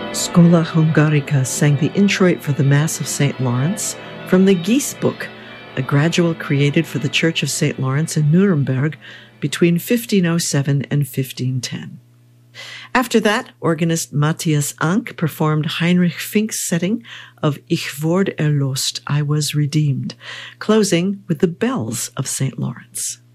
Schola Hungarica sang the introit for the Mass of St. Lawrence from the Gießbuch, a gradual created for the Church of St. Lawrence in Nuremberg between 1507 and 1510. After that, organist Matthias Anck performed Heinrich Fink's setting of Ich word erlöst, I was redeemed, closing with the bells of St. Lawrence.